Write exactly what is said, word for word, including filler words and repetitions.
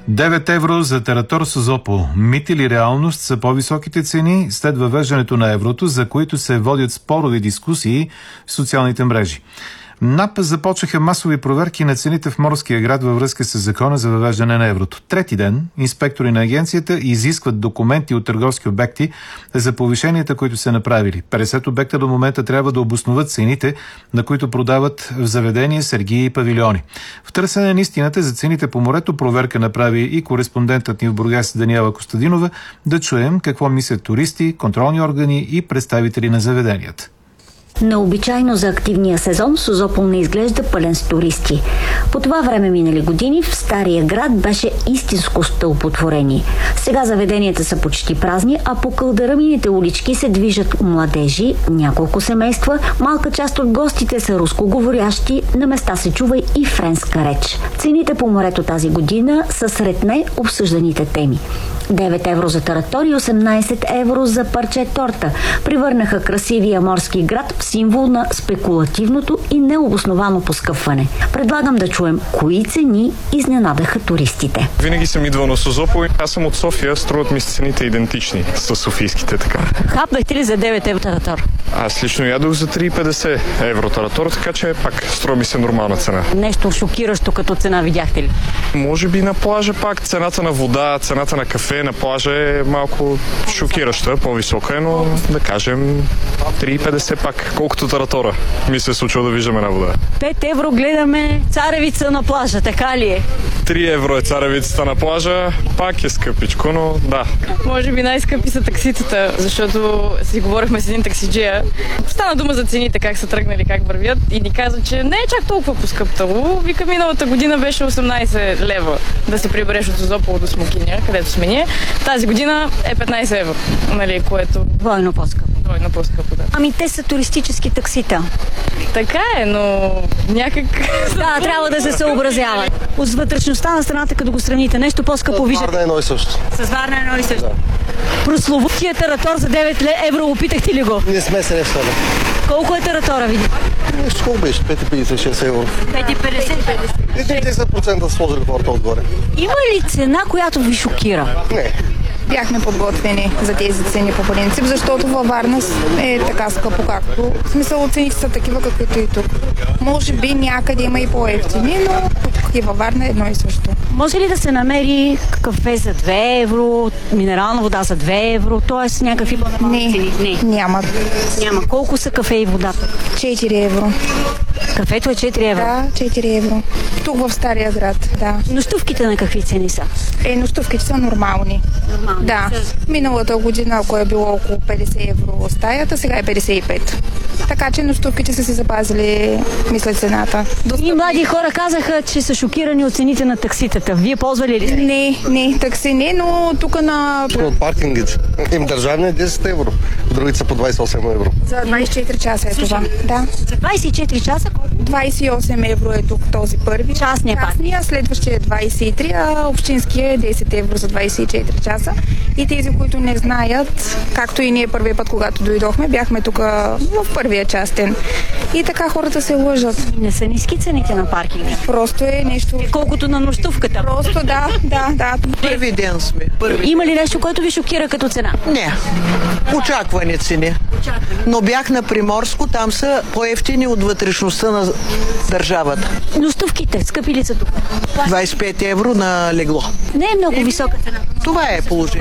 девет евро за тератор Созопол. Мит или реалност са по-високите цени след въвеждането на еврото, за които се водят спорови дискусии в социалните мрежи. НАП започнаха масови проверки на цените в морския град във връзка с закона за въвеждане на еврото. Трети ден инспектори на агенцията изискват документи от търговски обекти за повишенията, които са направили. петдесет обекта до момента трябва да обосноват цените, на които продават в заведения, сергии и павилиони. В търсене на истината за цените по морето проверка направи и кореспондентът ни в Бургас Даниела Костадинова. Да чуем какво мислят туристи, контролни органи и представители на заведенията. Необичайно за активния сезон Созопол не изглежда пълен с туристи. По това време минали години в Стария град беше истинско стълпотворение. Сега заведенията са почти празни, а по кълдарамините улички се движат младежи, няколко семейства, малка част от гостите са рускоговорящи, на места се чува и френска реч. Цените по морето тази година са сред най-обсъжданите теми. девет евро за таратор и осемнайсет евро за парче торта превърнаха красивия морски град в символ на спекулативното и необосновано поскъпване. Предлагам да чуем кои цени изненадаха туристите. Винаги съм идвал на Созопол. Аз съм от София, струват ми цените идентични с софийските така. Хапнахте ли за девет евро таратор? Аз лично ядох за три и петдесет евро таратор, така че пак струва ми се нормална цена. Нещо шокиращо като цена видяхте ли? Може би на плажа пак цената на вода, цената на кафе на плажа е малко шокираща, по-висока е, но да кажем три и петдесет пак, колкото таратора ми се е случило да виждаме на вода. пет евро гледаме царевица на плажа, така ли е? три евро е царевицата на плажа, пак е скъпичко, но да. Може би най-скъпи са такситата, защото си говорихме с един таксиджия. Стана дума за цените, как са тръгнали, как вървят и ни каза, че не е чак толкова поскъптало. Вика, миналата година беше осемнайсет лева да се прибереш от Созопол до Смокиня, където сме ние. Тази година е петнайсет евро, нали, което... Двойно по-скъпо. Двойно по-скъпо, да. Ами те са туристически таксита. Така е, но някак... Да, трябва да се съобразява. От вътрешността на страната, като го сравните, нещо по-скъпо виждате. С Варна е едно и също. С Варна е едно и също. Да. Прословутия таратор за девет евро, опитахте ли го? Не сме се не встали. Колко е таратора, види? Нещо колко беше? пет и петдесет, шест евро. пет и петдесет. десет процента сложили хората отгоре. Има ли цена, която ви шокира? Не. Бяхме подготвени за тези цени по принцип, защото във Варна е така скъпо, както в смисъл цените са такива, каквито и тук. Може би някъде има и по-евтини, но тук и във Варна е едно и също. Може ли да се намери кафе за две евро, минерална вода за две евро, т.е. някакви по-нормални цени? Не, няма. Няма. Колко са кафе и водата? четири евро. Кафето е четири евро? Да, четири евро. Тук в Стария град, да. Нощувките на какви цени са? Е, нощувките са нормални. Нормални? Да. Миналата година, ако е било около петдесет евро стаята, сега е петдесет и пет. Така че нощувките са си запазили, мисля, цената. И млади хора казаха, че са шокирани от цените на такситата. Вие ползвали ли сте? Не, не, такси не, но тук на... От паркингите. Им държавни е десет евро. Другите са по двайсет и осем евро. За двайсет и четири часа е това. Да. За двайсет и четири часа? двайсет и осем евро е тук този първи. Частния парк. Частния, следващия е двайсет и три, а общинския е десет евро за двайсет и четири часа. И тези, които не знаят, както и ние първия път, когато дойдохме, бяхме тук в първия частен. И така хората се лъжат. Не са ниски цените на паркинга. Просто е нещо... Колкото на нощувката. Просто да, да, да. Първи ден сме. Първи. Има ли нещо, което ви шокира като цена? Не. Очаквани цени. Но бях на Приморско, там са по-евтини от вътрешността на държавата. Нощувките, скъпи ли са тук? двайсет и пет евро на легло. Не е много висока цена. Това е положение.